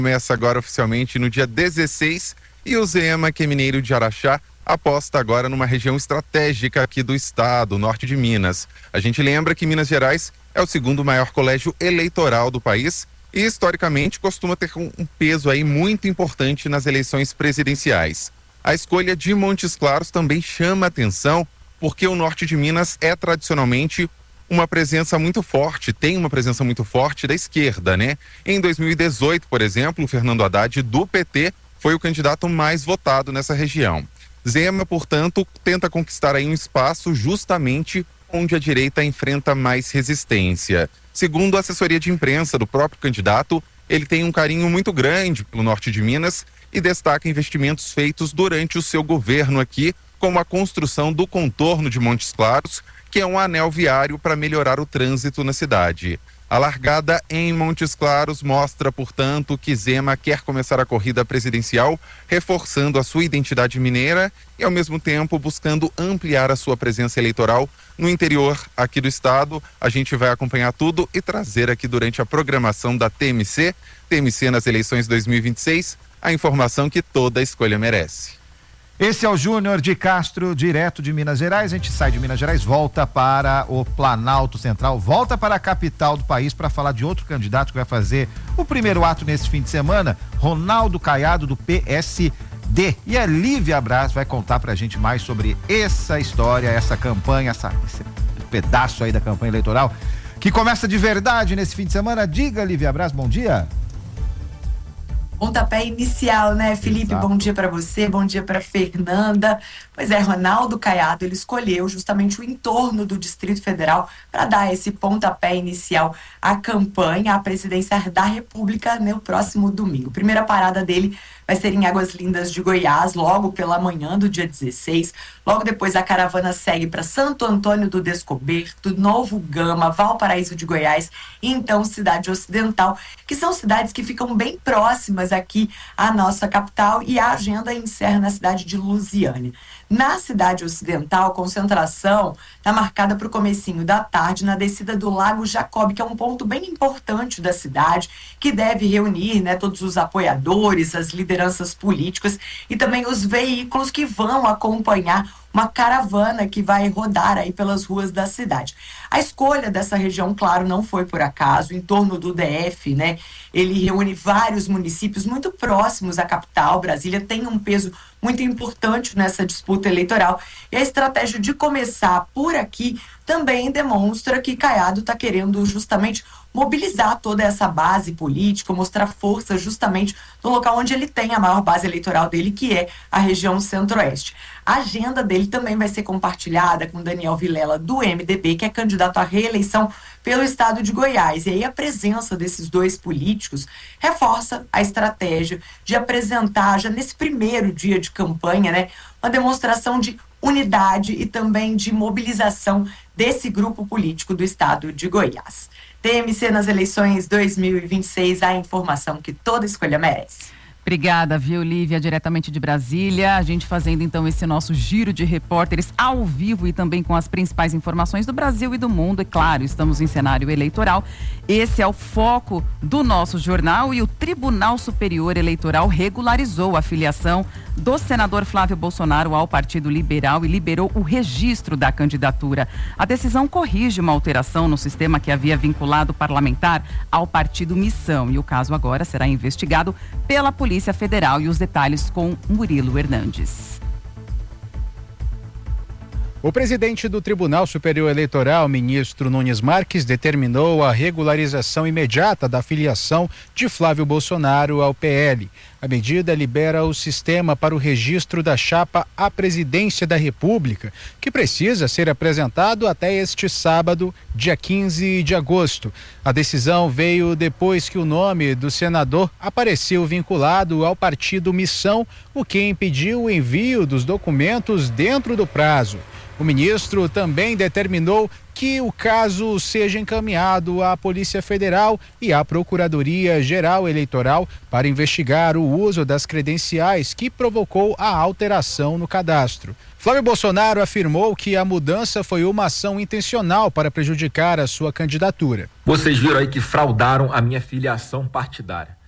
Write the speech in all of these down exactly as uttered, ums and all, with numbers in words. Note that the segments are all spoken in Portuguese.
Começa agora oficialmente no dia dezesseis e o Zema, que é mineiro de Araxá, aposta agora numa região estratégica aqui do estado, norte de Minas. A gente lembra que Minas Gerais é o segundo maior colégio eleitoral do país e historicamente costuma ter um peso aí muito importante nas eleições presidenciais. A escolha de Montes Claros também chama atenção porque o norte de Minas é tradicionalmente uma presença muito forte, tem uma presença muito forte da esquerda, né? Em dois mil e dezoito, por exemplo, o Fernando Haddad do P T foi o candidato mais votado nessa região. Zema, portanto, tenta conquistar aí um espaço justamente onde a direita enfrenta mais resistência. Segundo a assessoria de imprensa do próprio candidato, ele tem um carinho muito grande pelo norte de Minas e destaca investimentos feitos durante o seu governo aqui, como a construção do contorno de Montes Claros, que é um anel viário para melhorar o trânsito na cidade. A largada em Montes Claros mostra, portanto, que Zema quer começar a corrida presidencial, reforçando a sua identidade mineira e, ao mesmo tempo, buscando ampliar a sua presença eleitoral no interior aqui do estado. A gente vai acompanhar tudo e trazer aqui durante a programação da T M C, T M C nas eleições dois mil e vinte e seis, a informação que toda escolha merece. Esse é o Júnior de Castro, direto de Minas Gerais. A gente sai de Minas Gerais, volta para o Planalto Central, volta para a capital do país para falar de outro candidato que vai fazer o primeiro ato nesse fim de semana, Ronaldo Caiado, do P S D. E a Lívia Braz vai contar pra gente mais sobre essa história, essa campanha, essa, esse pedaço aí da campanha eleitoral que começa de verdade nesse fim de semana. Diga, Lívia Braz, bom dia. Pontapé inicial, né, Felipe? Exato. Bom dia para você, bom dia para Fernanda. Pois é, Ronaldo Caiado, ele escolheu justamente o entorno do Distrito Federal para dar esse pontapé inicial à campanha à presidência da República no próximo domingo. Primeira parada dele vai ser em Águas Lindas de Goiás, logo pela manhã do dia dezesseis. Logo depois a caravana segue para Santo Antônio do Descoberto, Novo Gama, Valparaíso de Goiás e então Cidade Ocidental, que são cidades que ficam bem próximas aqui à nossa capital, e a agenda encerra na cidade de Lusiânia. Na Cidade Ocidental, a concentração está marcada para o comecinho da tarde na descida do Lago Jacob, que é um ponto bem importante da cidade, que deve reunir, né, todos os apoiadores, as lideranças políticas e também os veículos que vão acompanhar uma caravana que vai rodar aí pelas ruas da cidade. A escolha dessa região, claro, não foi por acaso. Em torno do D F, né, ele reúne vários municípios muito próximos à capital. Brasília tem um peso muito importante nessa disputa eleitoral. E a estratégia de começar por aqui também demonstra que Caiado está querendo justamente mobilizar toda essa base política, mostrar força justamente no local onde ele tem a maior base eleitoral dele, que é a região centro-oeste. A agenda dele também vai ser compartilhada com Daniel Vilela, do M D B, que é candidato à reeleição pelo estado de Goiás. E aí a presença desses dois políticos reforça a estratégia de apresentar, já nesse primeiro dia de campanha, né, uma demonstração de unidade e também de mobilização desse grupo político do estado de Goiás. T M C nas eleições dois mil e vinte e seis, a informação que toda escolha merece. Obrigada, viu, Lívia, diretamente de Brasília. A gente fazendo então esse nosso giro de repórteres ao vivo e também com as principais informações do Brasil e do mundo. E claro, estamos em cenário eleitoral. Esse é o foco do nosso jornal, e o Tribunal Superior Eleitoral regularizou a filiação do senador Flávio Bolsonaro ao Partido Liberal e liberou o registro da candidatura. A decisão corrige uma alteração no sistema que havia vinculado o parlamentar ao Partido Missão, e o caso agora será investigado pela Polícia Federal. E os detalhes com Murilo Hernandes. O presidente do Tribunal Superior Eleitoral, ministro Nunes Marques, determinou a regularização imediata da filiação de Flávio Bolsonaro ao P L. A medida libera o sistema para o registro da chapa à presidência da República, que precisa ser apresentado até este sábado, dia quinze de agosto. A decisão veio depois que o nome do senador apareceu vinculado ao Partido Missão, o que impediu o envio dos documentos dentro do prazo. O ministro também determinou que o caso seja encaminhado à Polícia Federal e à Procuradoria-Geral Eleitoral para investigar o uso das credenciais que provocou a alteração no cadastro. Flávio Bolsonaro afirmou que a mudança foi uma ação intencional para prejudicar a sua candidatura. Vocês viram aí que fraudaram a minha filiação partidária.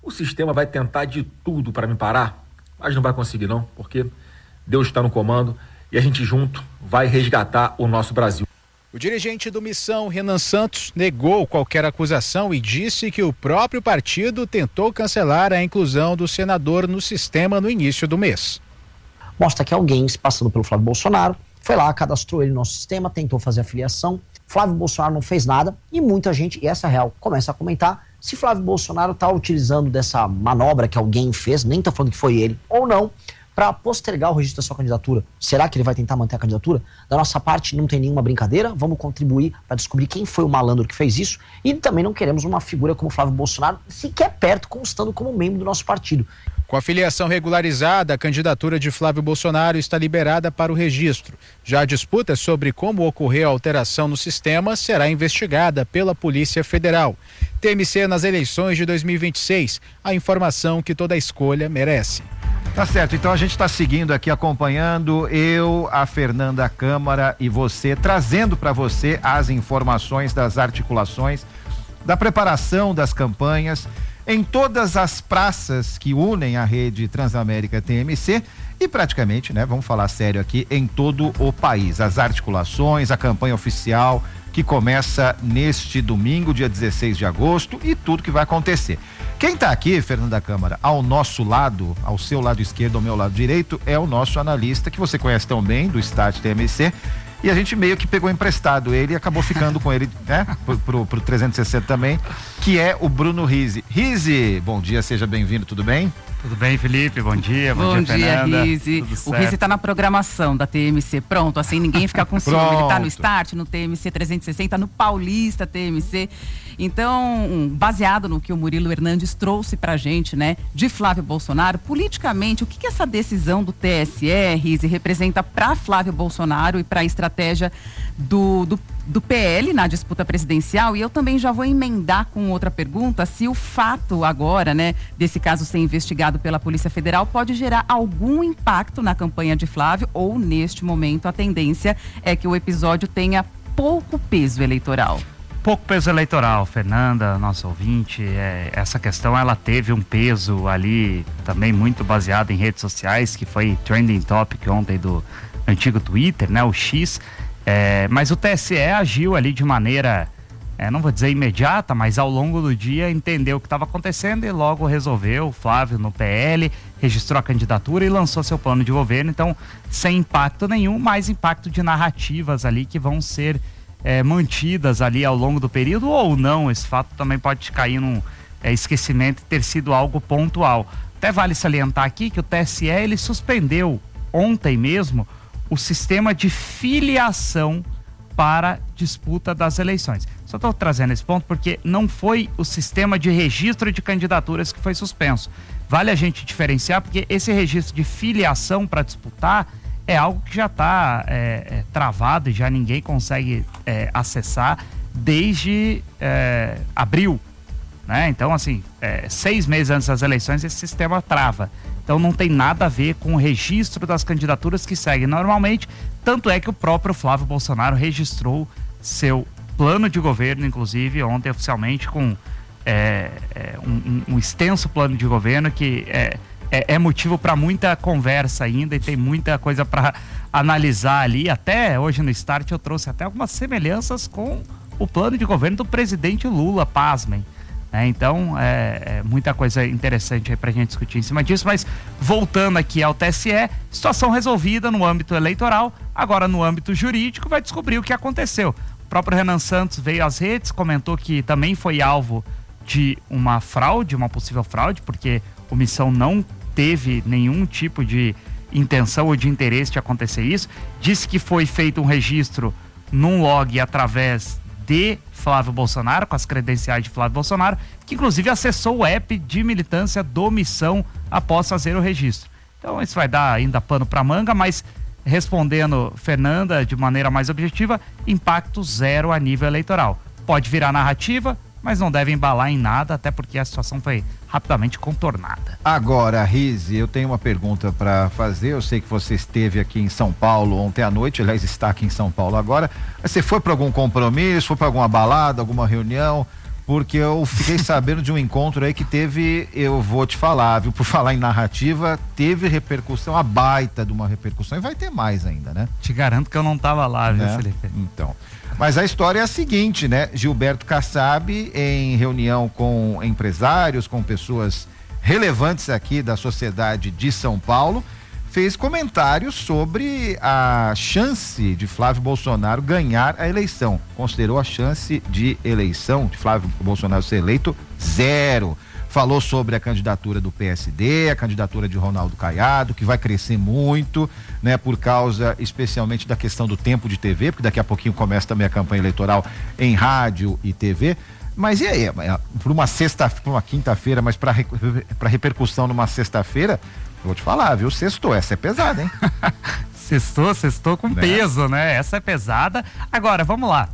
O sistema vai tentar de tudo para me parar, mas não vai conseguir não, porque Deus está no comando e a gente junto vai resgatar o nosso Brasil. O dirigente do Missão, Renan Santos, negou qualquer acusação e disse que o próprio partido tentou cancelar a inclusão do senador no sistema no início do mês. Mostra que alguém, se passando pelo Flávio Bolsonaro, foi lá, cadastrou ele no nosso sistema, tentou fazer a filiação. Flávio Bolsonaro não fez nada e muita gente, e essa é real, começa a comentar se Flávio Bolsonaro está utilizando dessa manobra que alguém fez, nem está falando que foi ele, ou não, para postergar o registro da sua candidatura. Será que ele vai tentar manter a candidatura? Da nossa parte, não tem nenhuma brincadeira, vamos contribuir para descobrir quem foi o malandro que fez isso, e também não queremos uma figura como Flávio Bolsonaro, sequer perto, constando como membro do nosso partido. Com a filiação regularizada, a candidatura de Flávio Bolsonaro está liberada para o registro. Já a disputa sobre como ocorreu a alteração no sistema será investigada pela Polícia Federal. T M C nas eleições de dois mil e vinte e seis, a informação que toda escolha merece. Tá certo, então a gente está seguindo aqui, acompanhando, eu, a Fernanda Câmara e você, trazendo para você as informações das articulações, da preparação das campanhas, em todas as praças que unem a rede Transamérica T M C e praticamente, né, vamos falar sério aqui, em todo o país. As articulações, a campanha oficial que começa neste domingo, dia dezesseis de agosto, e tudo que vai acontecer. Quem está aqui, Fernanda Câmara, ao nosso lado, ao seu lado esquerdo, ao meu lado direito, é o nosso analista, que você conhece tão bem, do Start T M C, e a gente meio que pegou emprestado ele e acabou ficando com ele, né, pro, pro, pro trezentos e sessenta também, que é o Bruno Rizzi. Rizzi, bom dia, seja bem-vindo, tudo bem? Tudo bem, Felipe? Bom dia, bom, bom dia, dia, Fernanda. Rizzi. O Rizzi tá na programação da T M C, pronto, assim ninguém fica com ciúme. Ele tá no Start, no T M C trezentos e sessenta, no Paulista T M C. Então, baseado no que o Murilo Hernandes trouxe pra gente, né, de Flávio Bolsonaro, politicamente, o que que essa decisão do T S E, Rizzi, representa pra Flávio Bolsonaro e pra estratégia do, do, do P L na disputa presidencial? E eu também já vou emendar com outra pergunta, se o fato agora, né, desse caso ser investigado pela Polícia Federal pode gerar algum impacto na campanha de Flávio, ou neste momento a tendência é que o episódio tenha pouco peso eleitoral. Pouco peso eleitoral, Fernanda, nossa ouvinte, é, essa questão ela teve um peso ali também muito baseado em redes sociais, que foi trending topic ontem do antigo Twitter, né, o X, é, mas o T S E agiu ali de maneira, é, não vou dizer imediata, mas ao longo do dia entendeu o que estava acontecendo e logo resolveu, Flávio no P L, registrou a candidatura e lançou seu plano de governo, então sem impacto nenhum, mais impacto de narrativas ali que vão ser É, mantidas ali ao longo do período ou não. Esse fato também pode cair num é, esquecimento e ter sido algo pontual. Até vale salientar aqui que o T S E ele suspendeu ontem mesmo o sistema de filiação para disputa das eleições. Só estou trazendo esse ponto porque não foi o sistema de registro de candidaturas que foi suspenso. Vale a gente diferenciar porque esse registro de filiação para disputar é algo que já está é, é, travado e já ninguém consegue é, acessar desde é, abril, né? Então, assim, é, seis meses antes das eleições esse sistema trava. Então não tem nada a ver com o registro das candidaturas que seguem normalmente, tanto é que o próprio Flávio Bolsonaro registrou seu plano de governo, inclusive ontem oficialmente, com é, é, um, um extenso plano de governo que é É, é motivo para muita conversa ainda e tem muita coisa para analisar ali. Até hoje no Start eu trouxe até algumas semelhanças com o plano de governo do presidente Lula, pasmem. É, então, é, é muita coisa interessante aí para a gente discutir em cima disso. Mas voltando aqui ao T S E, situação resolvida no âmbito eleitoral, agora no âmbito jurídico vai descobrir o que aconteceu. O próprio Renan Santos veio às redes, comentou que também foi alvo de uma fraude, uma possível fraude, porque o Missão não teve nenhum tipo de intenção ou de interesse de acontecer isso. Disse que foi feito um registro num log através de Flávio Bolsonaro, com as credenciais de Flávio Bolsonaro, que inclusive acessou o app de militância do Missão após fazer o registro. Então isso vai dar ainda pano para manga, mas respondendo Fernanda de maneira mais objetiva, impacto zero a nível eleitoral. Pode virar narrativa, mas não deve embalar em nada, até porque a situação foi rapidamente contornada. Agora, Rizzi, eu tenho uma pergunta para fazer. Eu sei que você esteve aqui em São Paulo ontem à noite, aliás, está aqui em São Paulo agora. Você foi para algum compromisso, foi para alguma balada, alguma reunião? porque eu fiquei sabendo de um encontro aí que teve, eu vou te falar, viu, por falar em narrativa, teve repercussão, a baita de uma repercussão, e vai ter mais ainda, né? Te garanto que eu não tava lá, viu, né? Felipe? Então, mas a história é a seguinte, né? Gilberto Kassab, em reunião com empresários, com pessoas relevantes aqui da sociedade de São Paulo, fez comentários sobre a chance de Flávio Bolsonaro ganhar a eleição. Considerou a chance de eleição de Flávio Bolsonaro ser eleito zero. Falou sobre a candidatura do P S D, a candidatura de Ronaldo Caiado, que vai crescer muito, né, por causa especialmente da questão do tempo de T V, porque daqui a pouquinho começa também a campanha eleitoral em rádio e T V. Mas e aí, para uma sexta, para uma quinta-feira, mas para para repercussão numa sexta-feira, vou te falar, viu? Sextou, essa é pesada, hein? Sextou, sextou com né? peso, né? Essa é pesada. Agora, vamos lá.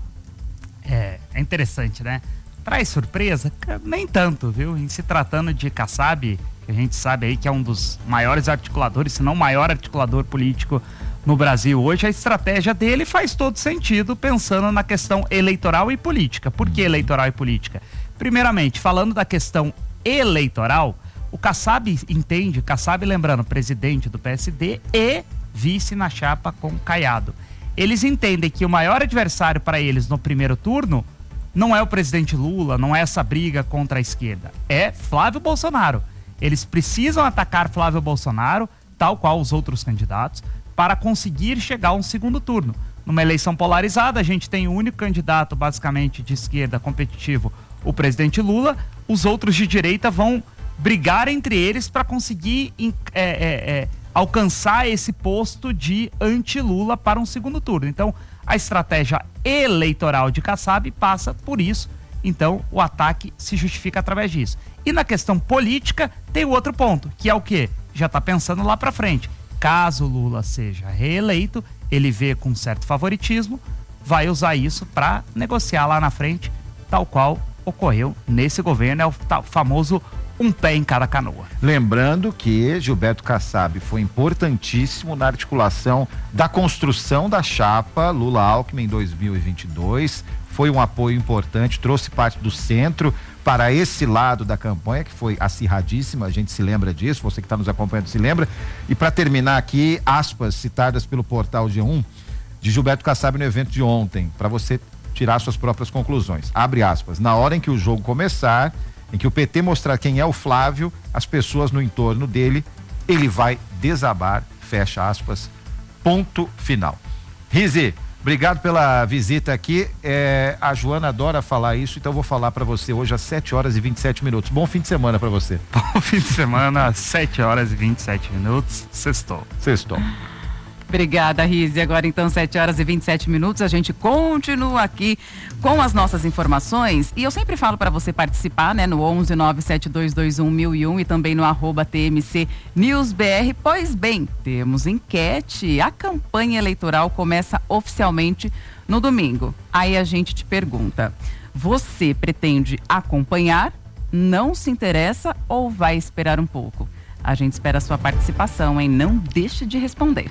É, é interessante, né? Traz surpresa? Nem tanto, viu? Em se tratando de Kassab, que a gente sabe aí que é um dos maiores articuladores, se não o maior articulador político no Brasil hoje, a estratégia dele faz todo sentido pensando na questão eleitoral e política. Por que eleitoral e política? Primeiramente, falando da questão eleitoral, o Kassab entende, Kassab, lembrando, presidente do P S D e vice na chapa com Caiado. Eles entendem que o maior adversário para eles no primeiro turno não é o presidente Lula, não é essa briga contra a esquerda, é Flávio Bolsonaro. Eles precisam atacar Flávio Bolsonaro, tal qual os outros candidatos, para conseguir chegar a um segundo turno. Numa eleição polarizada, a gente tem o único candidato basicamente de esquerda competitivo, o presidente Lula. Os outros de direita vão brigar entre eles para conseguir é, é, é, alcançar esse posto de anti-Lula para um segundo turno. Então, a estratégia eleitoral de Kassab passa por isso. Então, o ataque se justifica através disso. E na questão política, tem o outro ponto, que é o quê? Já está pensando lá para frente. Caso Lula seja reeleito, ele vê com certo favoritismo, vai usar isso para negociar lá na frente, tal qual ocorreu nesse governo, é o tal famoso um pé em cada canoa. Lembrando que Gilberto Kassab foi importantíssimo na articulação da construção da chapa Lula-Alckmin em dois mil e vinte e dois, foi um apoio importante, trouxe parte do centro para esse lado da campanha, que foi acirradíssima, a gente se lembra disso, você que está nos acompanhando se lembra. E para terminar aqui, aspas citadas pelo portal G um, de Gilberto Kassab no evento de ontem, para você tirar suas próprias conclusões. Abre aspas, na hora em que o jogo começar, em que o P T mostrar quem é o Flávio, as pessoas no entorno dele, ele vai desabar, fecha aspas, ponto final. Rizi, obrigado pela visita aqui, é, a Joana adora falar isso, então eu vou falar para você hoje às sete horas e vinte e sete minutos. Bom fim de semana para você. Bom fim de semana, às sete horas e vinte e sete minutos, sextou. Sextou. Obrigada, Rizi. Agora então sete horas e vinte e sete minutos, a gente continua aqui com as nossas informações e eu sempre falo para você participar, né, no onze nove sete dois dois um mil e um e também no arroba T M C News B R. Pois bem, temos enquete, a campanha eleitoral começa oficialmente no domingo. Aí a gente te pergunta, você pretende acompanhar, não se interessa ou vai esperar um pouco? A gente espera a sua participação, hein? Não deixe de responder.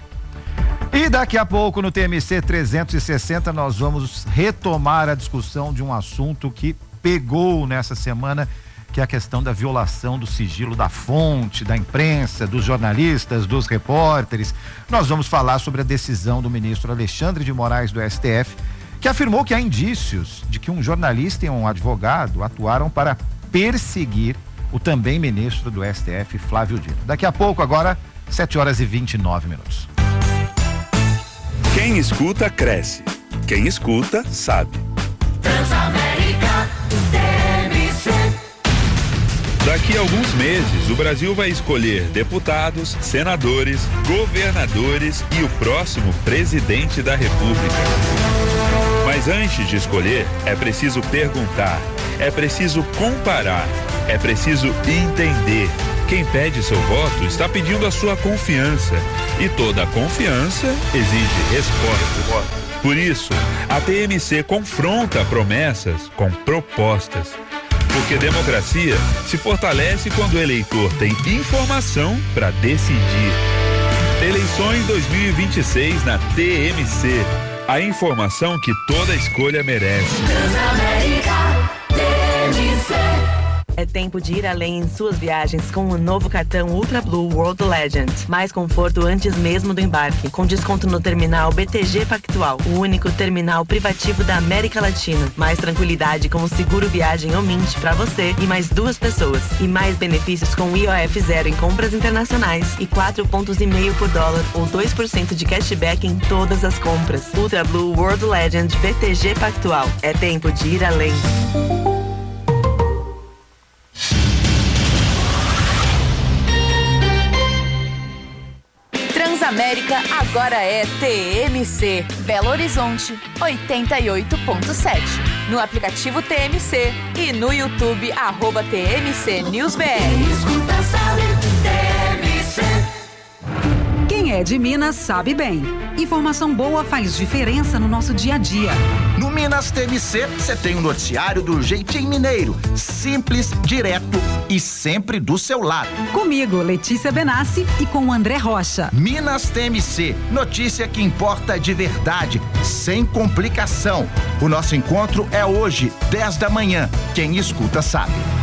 E daqui a pouco no T M C trezentos e sessenta nós vamos retomar a discussão de um assunto que pegou nessa semana, que é a questão da violação do sigilo da fonte, da imprensa, dos jornalistas, dos repórteres. Nós vamos falar sobre a decisão do ministro Alexandre de Moraes do S T F, que afirmou que há indícios de que um jornalista e um advogado atuaram para perseguir o também ministro do S T F, Flávio Dino. Daqui a pouco, agora, sete horas e vinte e nove minutos. Quem escuta, cresce. Quem escuta, sabe. Transamérica T M C. Daqui a alguns meses, o Brasil vai escolher deputados, senadores, governadores e o próximo presidente da República. Mas antes de escolher, é preciso perguntar, é preciso comparar, é preciso entender. Quem pede seu voto está pedindo a sua confiança. E toda confiança exige resposta. Por isso, a T M C confronta promessas com propostas. Porque democracia se fortalece quando o eleitor tem informação para decidir. Eleições dois mil e vinte e seis na T M C. A informação que toda escolha merece. Transamérica T M É tempo de ir além em suas viagens com o novo cartão Ultra Blue World Legend. Mais conforto antes mesmo do embarque, com desconto no terminal B T G Pactual, o único terminal privativo da América Latina. Mais tranquilidade com o seguro viagem Omint para você e mais duas pessoas. E mais benefícios com I O F zero em compras internacionais e quatro pontos e meio por dólar ou dois por cento de cashback em todas as compras. Ultra Blue World Legend B T G Pactual. É tempo de ir além. Transamérica agora é T M C. Belo Horizonte, oitenta e oito ponto sete. No aplicativo T M C e no YouTube, arroba T M C News B R. Escuta, sabe, T M C. Quem é de Minas sabe bem. Informação boa faz diferença no nosso dia a dia. No Minas T M C, você tem um noticiário do jeitinho mineiro. Simples, direto e sempre do seu lado. Comigo, Letícia Benassi, e com o André Rocha. Minas T M C, notícia que importa de verdade, sem complicação. O nosso encontro é hoje, dez da manhã. Quem escuta sabe.